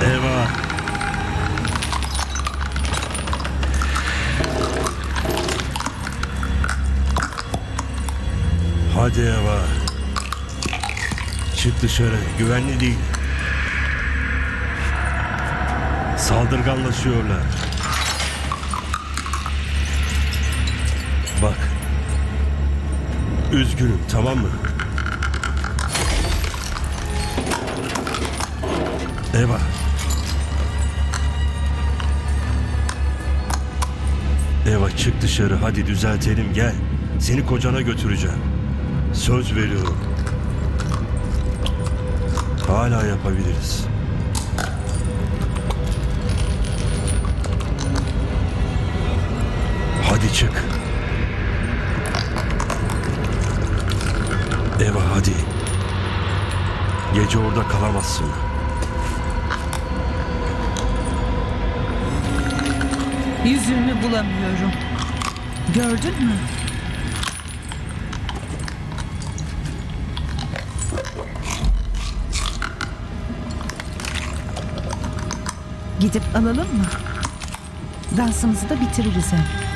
Eva. Hadi Eva. Çık dışarı. Güvenli değil. Saldırganlaşıyorlar. Bak. Üzgünüm, tamam mı? Eva. Eva çık dışarı, hadi düzeltelim, gel. Seni kocana götüreceğim. Söz veriyorum. Hala yapabiliriz. Hadi çık. Eva hadi. Gece orada kalamazsın. Yüzüğümü bulamıyorum. Gördün mü? Gidip alalım mı? Dansımızı da bitiririz hem.